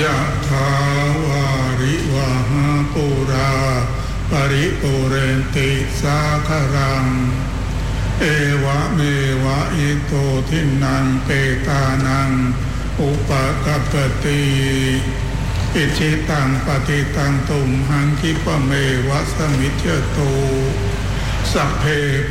ยะถาวาริวหาปุราปริปุเรนติสาครังเอวะเมวะอิโตทินังเปตานังอุปกัปปติอิจิตังปฏิตังตุมหังคิปะเมวะสมิจจโตสัพเพ